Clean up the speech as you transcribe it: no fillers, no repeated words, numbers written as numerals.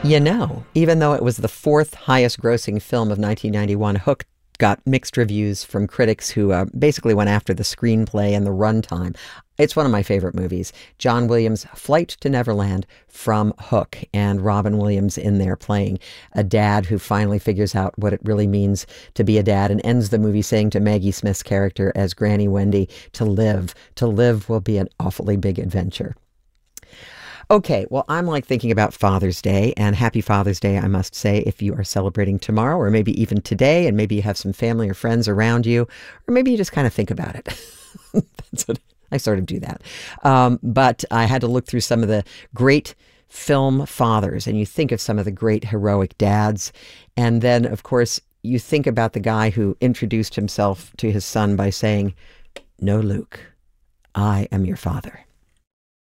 Even though it was the fourth highest grossing film of 1991, Hook got mixed reviews from critics who basically went after the screenplay and the runtime. It's one of my favorite movies. John Williams' Flight to Neverland from Hook, and Robin Williams in there playing a dad who finally figures out what it really means to be a dad and ends the movie saying to Maggie Smith's character as Granny Wendy, to live will be an awfully big adventure. Okay, well, I'm like thinking about Father's Day, and happy Father's Day, I must say, if you are celebrating tomorrow, or maybe even today, and maybe you have some family or friends around you, or maybe you just kind of think about it. That's what I sort of do that. But I had to look through some of the great film fathers, and you think of some of the great heroic dads, and then, of course, you think about the guy who introduced himself to his son by saying, "No, Luke, I am your father."